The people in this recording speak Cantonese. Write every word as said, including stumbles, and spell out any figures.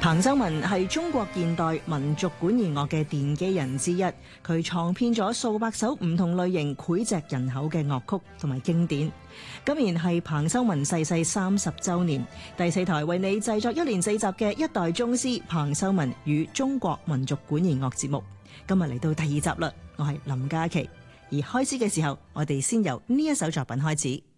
彭秀文係中國現代民族管弦樂嘅奠基人之一，佢創編咗數百首唔同類型膾炙人口嘅樂曲同埋經典。今年係彭秀文逝世三十週年，第四台為你製作一連四集嘅一代宗師彭秀文與中國民族管弦樂節目。今日嚟到第二集啦，我係林嘉琪。而開始嘅時候，我哋先由呢一首作品開始。